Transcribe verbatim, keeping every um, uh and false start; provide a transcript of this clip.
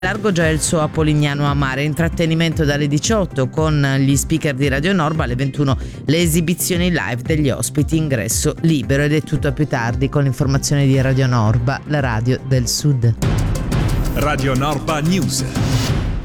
Largo già il suo Polignano a Mare, intrattenimento dalle diciotto con gli speaker di Radio Norba, alle ventuno le esibizioni live degli ospiti, ingresso libero, ed è tutto a più tardi con l'informazione di Radio Norba, la radio del Sud. Radio Norba News.